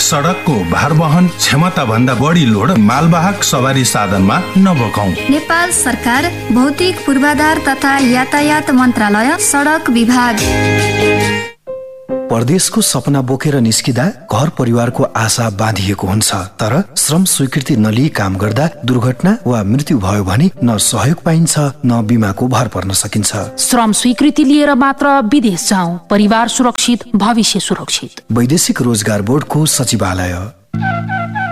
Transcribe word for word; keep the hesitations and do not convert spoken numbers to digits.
सडकको भारवहन क्षमता भन्दा बढी लोड मालवाहक सवारी साधनमा नबोकाऊ। नेपाल सरकार भौतिक पूर्वाधार तथा यातायात मन्त्रालय सडक विभाग। परदेशको सपना बोकेर निस्किदा घर परिवारको आशा बाँधिएको हुन्छ, तर श्रम स्वीकृति नलिई काम गर्दा दुर्घटना वा मृत्यु भयो भने न सहयोग पाइन्छ न बिमाको भर पर्न सकिन्छ। श्रम स्वीकृति लिएर मात्र विदेश जाऊ, परिवार सुरक्षित, भविष्य सुरक्षित। वैदेशिक रोजगार बोर्डको सचिवालय।